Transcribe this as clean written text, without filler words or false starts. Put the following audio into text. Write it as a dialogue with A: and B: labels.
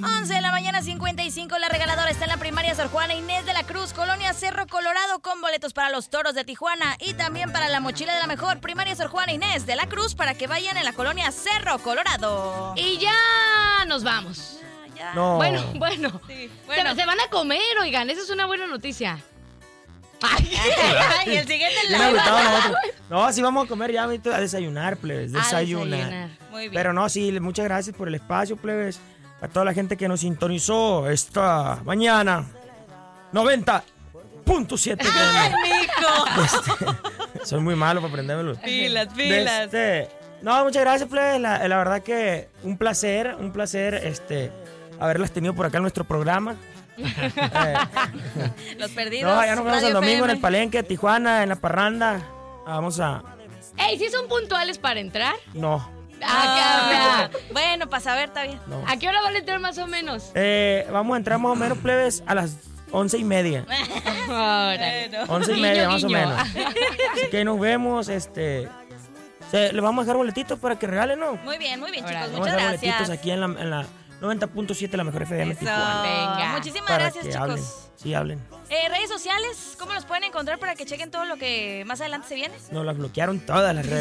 A: 11 de la mañana, 55. La regaladora está en la primaria Sor Juana Inés de la Cruz, Colonia Cerro Colorado, con boletos para los Toros de Tijuana y también para la mochila de la mejor primaria Sor Juana Inés de la Cruz para que vayan en la colonia Cerro Colorado.
B: Y ya nos vamos.
A: Ya.
C: No.
B: Bueno.
A: Sí,
B: Se van a comer, oigan, esa es una buena noticia.
A: Ay, el siguiente
C: Bien
A: la
C: agüitados nosotros. No, sí vamos a comer ya, ahorita a desayunar, plebes.
B: desayunar.
A: Muy bien.
C: Pero no, sí, muchas gracias por el espacio, plebes. A toda la gente que nos sintonizó esta mañana. 90.7.
A: ¡Ay, mijo!
C: Soy muy malo para aprendérmelo.
A: Pilas.
C: No, muchas gracias, plebes. La verdad que un placer, haberlas tenido por acá en nuestro programa.
A: Los perdidos.
C: No, ya nos vemos
A: Radio
C: el domingo en
A: FM.
C: el Palenque, Tijuana, en la parranda. Vamos a...
B: Ey, ¿sí son puntuales para entrar?
C: No,
A: Bueno, para saber, está bien.
C: no.
B: ¿A qué hora van a entrar más o menos?
C: Vamos a entrar más o menos, plebes, a las 11:30.
B: Órale.
C: 11:30 más o
B: guiño.
C: menos. Así que ahí nos vemos, le vamos a dejar boletitos para que regalen, ¿no?
A: Muy bien,
B: Órale.
A: chicos.
C: Vamos a
A: Muchas
C: dejar boletitos
A: gracias.
C: aquí en la 90.7, la mejor FM
A: Eso.
C: Tijuana.
B: Venga.
A: Muchísimas
C: Para
A: gracias,
C: que
A: chicos.
C: hablen. Sí, hablen.
A: Redes sociales, ¿cómo los pueden encontrar para que chequen todo lo que más adelante se viene?
C: Nos las bloquearon todas las redes.